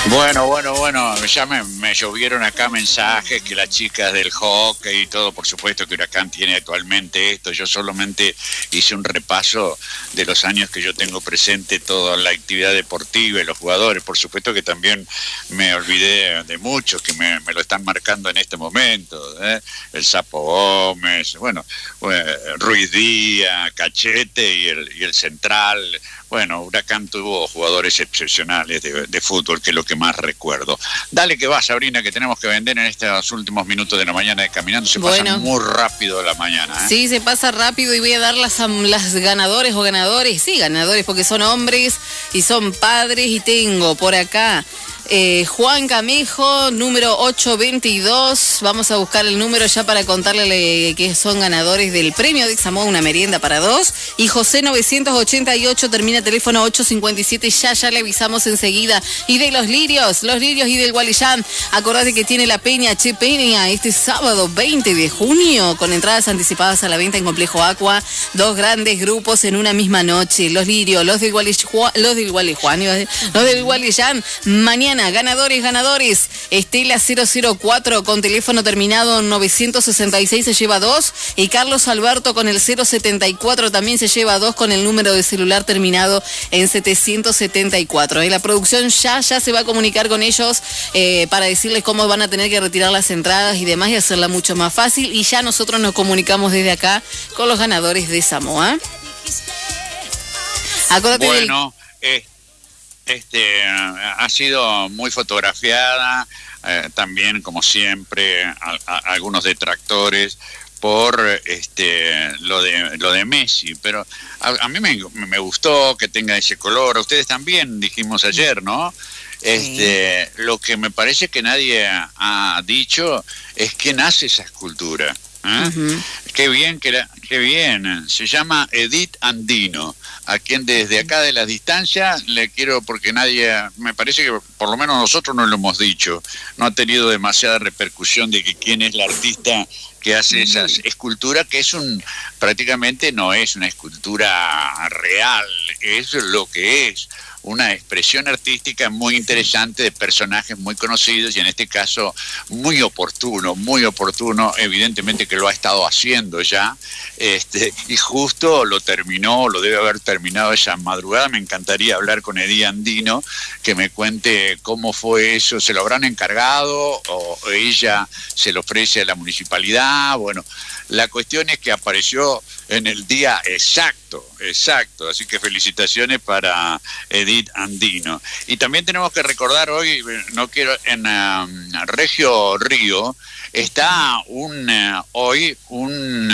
Bueno, ya me llovieron acá mensajes que las chicas del hockey y todo, por supuesto que Huracán tiene actualmente esto. Yo solamente hice un repaso de los años que yo tengo presente toda la actividad deportiva y los jugadores. Por supuesto que también me olvidé de muchos que me lo están marcando en este momento, ¿eh? El Sapo Gómez, Ruiz Díaz, Cachete y el Central. Bueno, Huracán tuvo jugadores excepcionales de fútbol, que es lo que más recuerdo. Dale que va, Sabrina, que tenemos que vender en estos últimos minutos de la mañana de Caminando. Se pasa muy rápido la mañana, ¿eh? Sí, se pasa rápido y voy a dar las ganadores o ganadores. Sí, ganadores, porque son hombres y son padres. Y tengo por acá Juan Camejo, número 822. Vamos a buscar el número ya para contarle que son ganadores del premio de Examoa, una merienda para dos. Y José 988, termina teléfono 857. Ya le avisamos enseguida. Y de los lirios y del Gualillán. Acordate que tiene la Peña Che Peña este sábado 20 de junio con entradas anticipadas a la venta en Complejo Aqua. Dos grandes grupos en una misma noche. Los lirios, los del Gualillán. Mañana, ganadores. Estela 004 con teléfono terminado en 966 se lleva 2. Y Carlos Alberto con el 074 también se lleva 2 con el número de celular terminado en 774. La producción ya se va a comunicar con ellos para decirles cómo van a tener que retirar las entradas y demás y hacerla mucho más fácil. Y ya nosotros nos comunicamos desde acá con los ganadores de Samoa. Acuérdate ha sido muy fotografiada, también como siempre algunos detractores por lo de Messi, pero a mí me gustó que tenga ese color. A ustedes también dijimos ayer, ¿no? Lo que me parece que nadie ha dicho es que nace esa escultura. Uh-huh. Qué bien, se llama Edith Andino, a quien desde acá de la distancia le quiero, porque nadie, me parece que por lo menos nosotros no lo hemos dicho, no ha tenido demasiada repercusión de que quién es la artista que hace esas esculturas, que prácticamente no es una escultura real, es lo que es una expresión artística muy interesante de personajes muy conocidos y en este caso muy oportuno, evidentemente que lo ha estado haciendo ya, y justo lo debe haber terminado esa madrugada. Me encantaría hablar con Edith Andino, que me cuente cómo fue eso. ¿Se lo habrán encargado o ella se lo ofrece a la municipalidad? Bueno, la cuestión es que apareció en el día exacto, así que felicitaciones para Edith Andino. Y también tenemos que recordar hoy, en Regio Río, está hoy un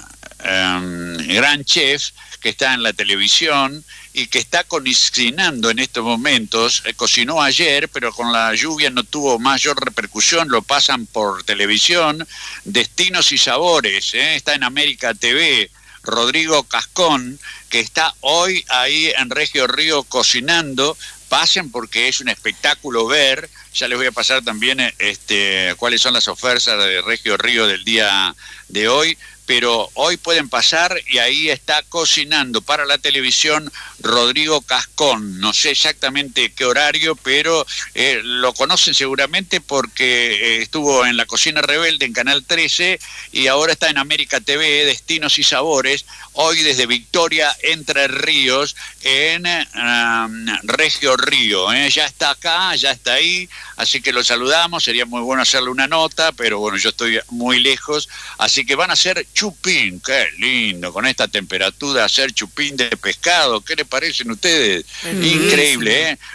gran chef que está en la televisión y que está cocinando en estos momentos. Cocinó ayer, pero con la lluvia no tuvo mayor repercusión, lo pasan por televisión. Destinos y Sabores, está en América TV. Rodrigo Cascón, que está hoy ahí en Regio Río cocinando. Pasen porque es un espectáculo ver. Ya les voy a pasar también cuáles son las ofertas de Regio Río del día de hoy. Pero hoy pueden pasar y ahí está cocinando para la televisión Rodrigo Cascón. No sé exactamente qué horario, pero lo conocen seguramente porque estuvo en La Cocina Rebelde en Canal 13 y ahora está en América TV, Destinos y Sabores, hoy desde Victoria, Entre Ríos, en Regio Río. Ya está acá, ya está ahí, así que lo saludamos. Sería muy bueno hacerle una nota, pero bueno, yo estoy muy lejos, así que van a hacer chupín. Qué lindo, con esta temperatura hacer chupín de pescado. ¿Qué les parecen ustedes? Increíble, ¿eh?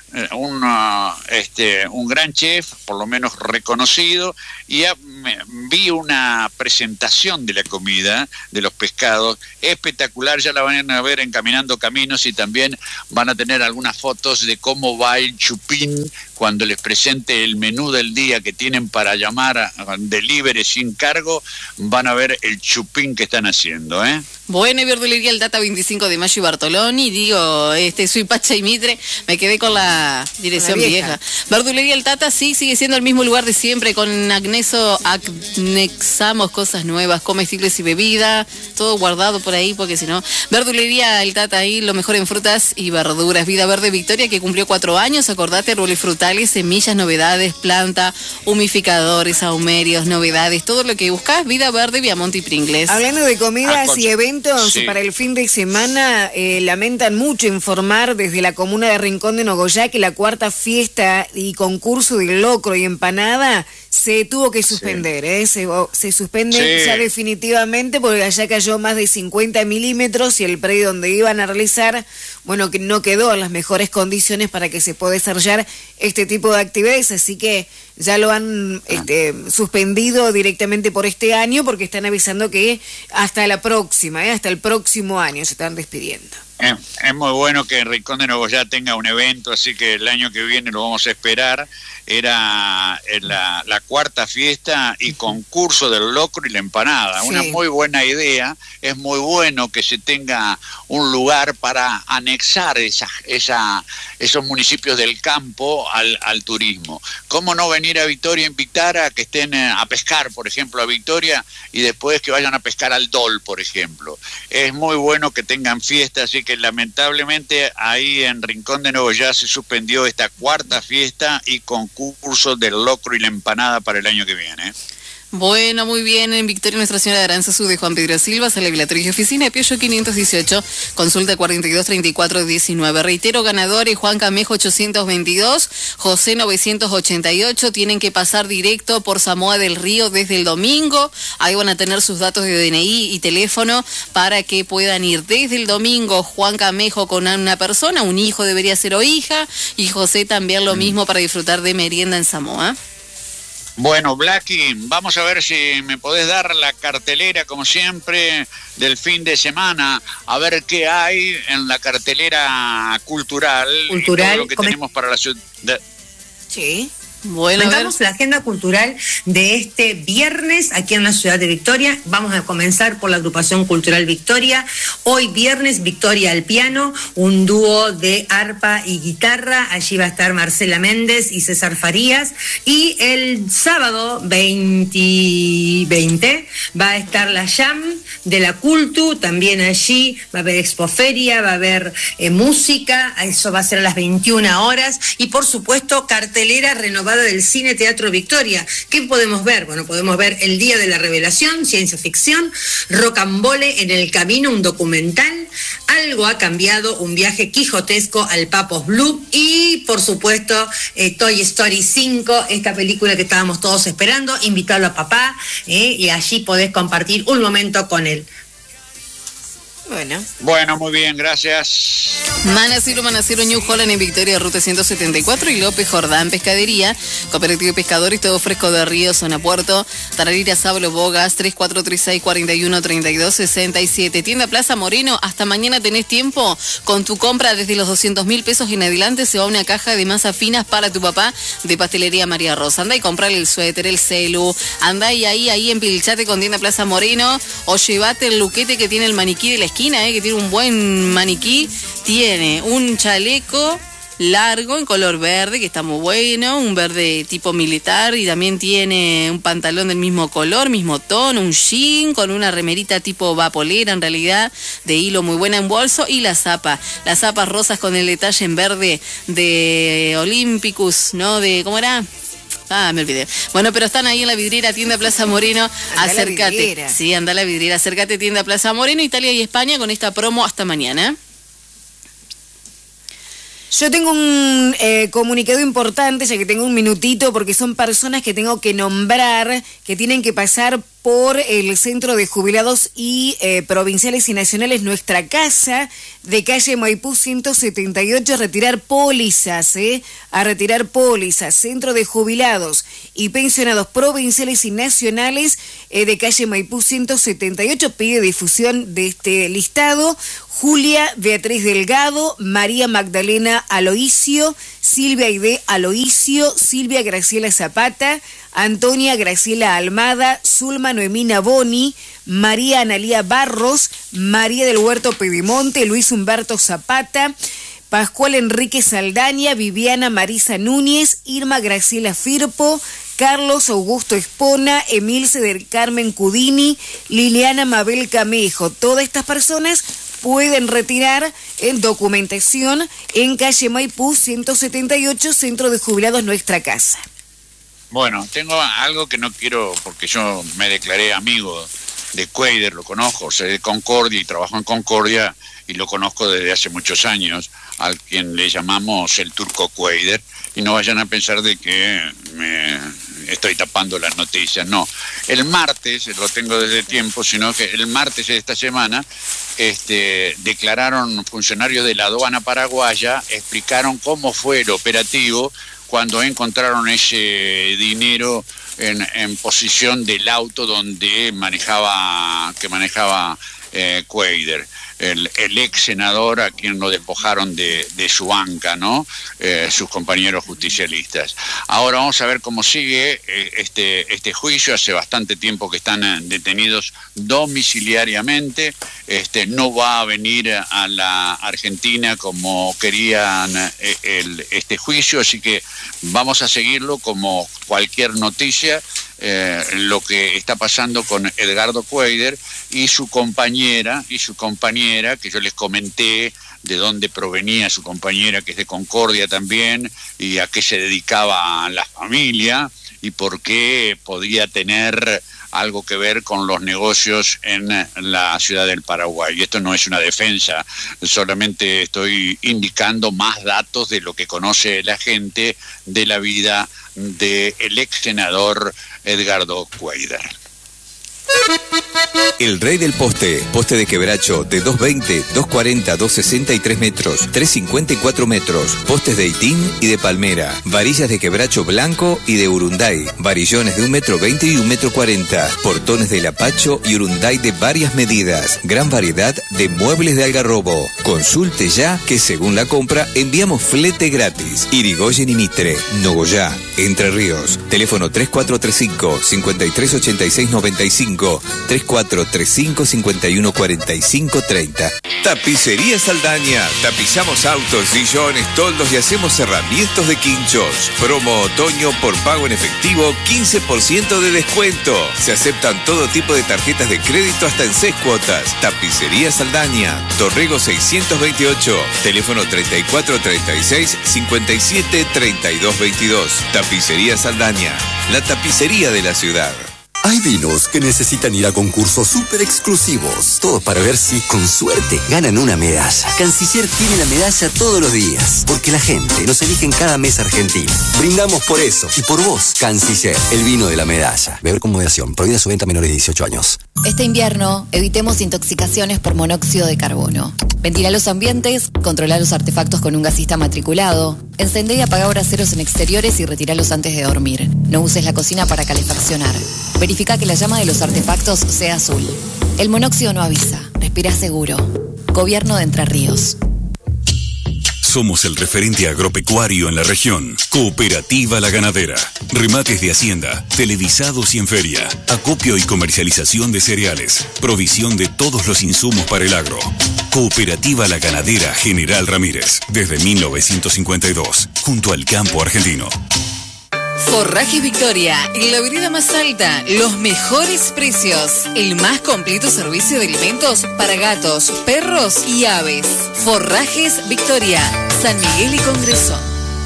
Un gran chef, por lo menos reconocido, y vi una presentación de la comida, de los pescados, espectacular. Ya la van a ver en Caminando Caminos y también van a tener algunas fotos de cómo va el chupín cuando les presente el menú del día que tienen para llamar a delivery sin cargo. Van a ver el chupín que están haciendo, ¿eh? Bueno, y verdulería El Tata 25 de Mayo y Bartoloni, digo, soy Pacha y Mitre, me quedé con la dirección vieja. Verdulería El Tata sí sigue siendo el mismo lugar de siempre, con anexamos cosas nuevas, comestibles y bebida, todo guardado por ahí, porque si no, verdulería El Tata ahí, lo mejor en frutas y verduras. Vida Verde Victoria, que cumplió 4 años, acordate, árboles frutales, semillas, novedades, planta, humificadores, ahumerios, novedades, todo lo que buscas, Vida Verde, Viamonte y Pringles. Hablando de comidas y eventos, sí, para el fin de semana, lamentan mucho informar desde la comuna de Rincón de Nogoyá que la 4ª fiesta y concurso de locro y empanada se tuvo que suspender, sí. Se suspende ya definitivamente porque allá cayó más de 50 milímetros y el predio donde iban a realizar, bueno, que no quedó en las mejores condiciones para que se pueda desarrollar este tipo de actividades, así que ya lo han suspendido directamente por este año porque están avisando que hasta la próxima, hasta el próximo año se están despidiendo. Es muy bueno que Rincón de Nogoyá tenga un evento, así que el año que viene lo vamos a esperar. Era la 4ª fiesta y concurso del locro y la empanada. Sí. Una muy buena idea. Es muy bueno que se tenga un lugar para anexar esos municipios del campo al turismo. ¿Cómo no venir a Victoria, invitar a que estén a pescar, por ejemplo, a Victoria, y después que vayan a pescar al Dol, por ejemplo? Es muy bueno que tengan fiestas, así que lamentablemente ahí en Rincón de Nogoyá se suspendió esta 4ª fiesta y concurso del locro y la empanada para el año que viene. Bueno, muy bien, en Victoria Nuestra Señora de Aranzazú de Juan Pedro Silva, sala Vilatriz y oficina de Pioyo 518, consulta 423419. Reitero, ganadores: Juan Camejo 822, José 988, tienen que pasar directo por Samoa del Río desde el domingo, ahí van a tener sus datos de DNI y teléfono para que puedan ir desde el domingo. Juan Camejo con una persona, un hijo debería ser o hija, y José también lo mismo para disfrutar de merienda en Samoa. Bueno, Blacky, vamos a ver si me podés dar la cartelera, como siempre, del fin de semana, a ver qué hay en la cartelera cultural y todo lo que tenemos para la ciudad. Sí. Bueno, comentamos la agenda cultural de este viernes aquí en la ciudad de Victoria. Vamos a comenzar por la agrupación cultural Victoria. Hoy viernes, Victoria al piano, un dúo de arpa y guitarra. Allí va a estar Marcela Méndez y César Farías. Y el sábado 20 va a estar la Jam de la Cultu, también allí va a haber expoferia, va a haber música, eso va a ser a las 21 horas. Y por supuesto, cartelera renovada del Cine Teatro Victoria. ¿Qué podemos ver? Bueno, podemos ver El Día de la Revelación, ciencia ficción, Rocambole en el Camino, un documental, Algo ha cambiado, un viaje quijotesco al Papos Blue y, por supuesto, Toy Story 5, esta película que estábamos todos esperando, invitarlo a papá y allí podés compartir un momento con él. Bueno, muy bien, gracias. Manaciro New Holland en Victoria, ruta 174, y López Jordán Pescadería, Cooperativa de Pescadores, todo fresco de río, zona puerto, Tararira, Sablo, Bogas, 3436-4132-67. Tienda Plaza Moreno, hasta mañana tenés tiempo. Con tu compra desde los 200.000 pesos en adelante se va una caja de masas finas para tu papá de Pastelería María Rosa. Andá y comprarle el suéter, el celu, andá y ahí empilchate con Tienda Plaza Moreno, o llevate el luquete que tiene el maniquí de la esquina, que tiene un buen maniquí, tiene un chaleco largo en color verde, que está muy bueno, un verde tipo militar, y también tiene un pantalón del mismo color, mismo tono, un jean con una remerita tipo vapolera, en realidad, de hilo muy buena en bolso, y las zapas rosas con el detalle en verde de Olympicus, ¿no? ¿Cómo era? Me olvidé. Bueno, pero están ahí en la vidriera, Tienda Plaza Moreno, acércate. Sí, anda a la vidriera, acércate, Tienda Plaza Moreno, Italia y España, con esta promo hasta mañana. Yo tengo un comunicado importante, ya que tengo un minutito, porque son personas que tengo que nombrar, que tienen que pasar por el Centro de Jubilados y Provinciales y Nacionales Nuestra Casa, de calle Maipú 178, a retirar pólizas, Centro de Jubilados y Pensionados Provinciales y Nacionales, de calle Maipú 178, pide difusión de este listado. Julia Beatriz Delgado, María Magdalena Aloisio, Silvia Aide Aloisio, Silvia Graciela Zapata, Antonia Graciela Almada, Zulma Noemina Boni, María Analía Barros, María del Huerto Pedemonte, Luis Humberto Zapata, Pascual Enrique Saldaña, Viviana Marisa Núñez, Irma Graciela Firpo, Carlos Augusto Espona, Emilce del Carmen Cudini, Liliana Mabel Camejo. Todas estas personas pueden retirar en documentación en calle Maipú 178, Centro de Jubilados Nuestra Casa. Bueno, tengo algo que no quiero, porque yo me declaré amigo de Cuader, lo conozco, soy de Concordia y trabajo en Concordia y lo conozco desde hace muchos años, al quien le llamamos el Turco Cuader, y no vayan a pensar de que me estoy tapando las noticias, no. El martes, lo tengo desde tiempo, sino que el martes de esta semana declararon funcionarios de la aduana paraguaya, explicaron cómo fue el operativo cuando encontraron ese dinero en posición del auto donde manejaba Cuader, el ex senador a quien lo despojaron de su banca, ¿no? Sus compañeros justicialistas. Ahora vamos a ver cómo sigue este juicio. Hace bastante tiempo que están detenidos domiciliariamente. No va a venir a la Argentina como querían este juicio, así que vamos a seguirlo como cualquier noticia. Lo que está pasando con Edgardo Cuader y su compañera, que yo les comenté de dónde provenía su compañera, que es de Concordia también, y a qué se dedicaba la familia, y por qué podía tener algo que ver con los negocios en la ciudad del Paraguay. Y esto no es una defensa, solamente estoy indicando más datos de lo que conoce la gente de la vida del ex senador Edgardo Cuader. El rey del poste de quebracho de 220, 240, 263 metros, 354 metros, postes de Itín y de palmera, varillas de quebracho blanco y de urunday, varillones de 1,20 m y 1,40 m, portones de lapacho y urunday de varias medidas, gran variedad de muebles de algarrobo. Consulte ya que según la compra enviamos flete gratis. Irigoyen y Mitre, Nogoyá, Entre Ríos. Teléfono 3435 5386 95, 3435 5145 30. Tapicería Saldaña. Tapizamos autos, sillones, toldos y hacemos herramientas de quinchos. Promo otoño por pago en efectivo, 15% de descuento. Se aceptan todo tipo de tarjetas de crédito hasta en 6 cuotas. Tapicería Saldaña. Dorrego 628. Teléfono 3436 57 32 22. Tapicería Saldaña. La tapicería de la ciudad. Hay vinos que necesitan ir a concursos súper exclusivos. Todo para ver si, con suerte, ganan una medalla. Canciller tiene la medalla todos los días. Porque la gente nos elige en cada mes argentino. Brindamos por eso. Y por vos, Canciller. El vino de la medalla. Beber con moderación. Prohibida su venta a menores de 18 años. Este invierno, evitemos intoxicaciones por monóxido de carbono. Ventila los ambientes, controla los artefactos con un gasista matriculado, encendé y apaga braseros en exteriores y retiralos antes de dormir. No uses la cocina para calefaccionar. Verifica que la llama de los artefactos sea azul. El monóxido no avisa. Respira seguro. Gobierno de Entre Ríos. Somos el referente agropecuario en la región. Cooperativa La Ganadera. Remates de hacienda, televisados y en feria. Acopio y comercialización de cereales. Provisión de todos los insumos para el agro. Cooperativa La Ganadera General Ramírez. Desde 1952. Junto al campo argentino. Forrajes Victoria, en la vereda más alta, los mejores precios, el más completo servicio de alimentos para gatos, perros y aves. Forrajes Victoria, San Miguel y Congreso.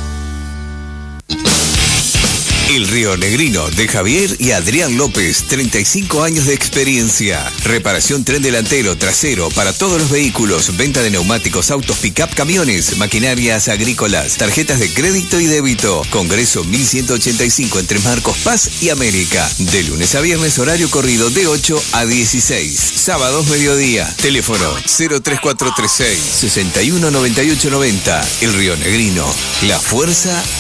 El Río Negrino de Javier y Adrián López, 35 años de experiencia. Reparación tren delantero, trasero, para todos los vehículos. Venta de neumáticos, autos, pick-up, camiones, maquinarias agrícolas, tarjetas de crédito y débito. Congreso 1185 entre Marcos Paz y América. De lunes a viernes, horario corrido de 8 a 16. Sábados, mediodía. Teléfono 03436 619890. El Río Negrino, la fuerza